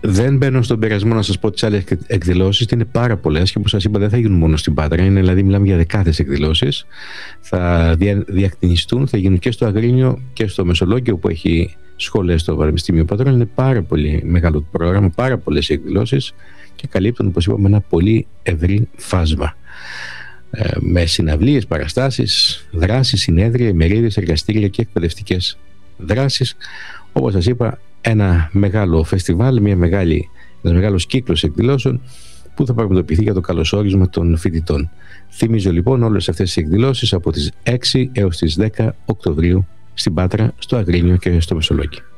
Δεν μπαίνω στον πειρασμό να σας πω τις άλλες εκδηλώσεις, είναι πάρα πολλές και όπως σας είπα δεν θα γίνουν μόνο στην Πάτρα, είναι, δηλαδή μιλάμε για δεκάδες εκδηλώσεις. Θα διακτηνιστούν, θα γίνουν και στο Αγρίνιο και στο Μεσολόγγιο που έχει σχολές στο Πανεπιστήμιο Πατρών. Είναι πάρα πολύ μεγάλο το πρόγραμμα, πάρα πολλές εκδηλώσεις και καλύπτουν, όπως είπαμε, ένα πολύ ευρύ φάσμα. Με συναυλίες, παραστάσεις, δράσεις, συνέδρια, ημερίδες, εργαστήρια και εκπαιδευτικές δράσεις. Όπως σας είπα, ένα μεγάλο φεστιβάλ, ένας μεγάλος κύκλος εκδηλώσεων που θα πραγματοποιηθεί για το καλωσόρισμα των φοιτητών. Θυμίζω λοιπόν όλες αυτές τις εκδηλώσεις από τις 6 έως τις 10 Οκτωβρίου στην Πάτρα, στο Αγρίνιο και στο Μεσολόγγιο.